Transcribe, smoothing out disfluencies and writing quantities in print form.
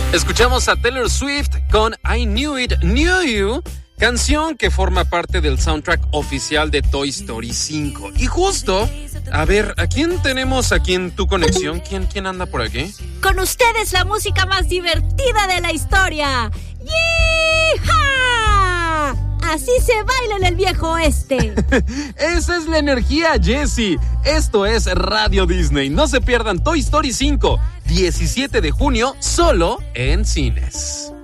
Escuchamos a Taylor Swift con I Knew It, Knew You, canción que forma parte del soundtrack oficial de Toy Story 5. Y justo, a ver, ¿a quién tenemos aquí en tu conexión? ¿Quién anda por aquí? Con ustedes la música más divertida de la historia. ¡Yeeha! Así se baila en el viejo oeste. Esa es la energía, Jessie. Esto es Radio Disney. No se pierdan Toy Story 5, 17 de junio, solo en cines.